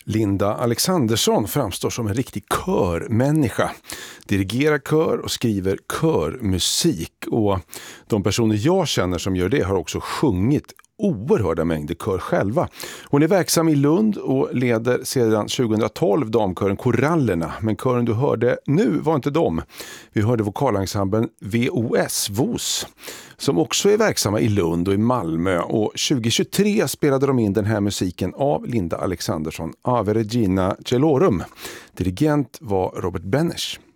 Linda Alexandersson framstår som en riktig körmänniska. Dirigerar kör och skriver körmusik. Och de personer jag känner som gör det har också sjungit oerhörda mängder kör själva. Hon är verksam i Lund och leder sedan 2012 damkören Korallerna. Men kören du hörde nu var inte de. Vi hörde vokalensemblen VOS, som också är verksamma i Lund och i Malmö. Och 2023 spelade de in den här musiken av Linda Alexandersson, Ave Regina Celorum. Dirigent var Robert Benesch.